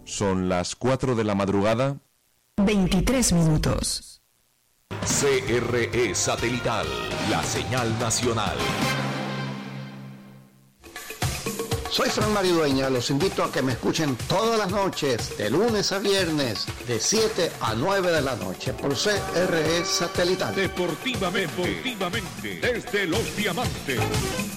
Son las 4 de la madrugada. 23 minutos. CRE Satelital, la señal nacional. Soy Fran Maridueña, los invito a que me escuchen todas las noches, de lunes a viernes, de 7 a 9 de la noche, por CRE Satelital. Deportivamente, desde Los Diamantes.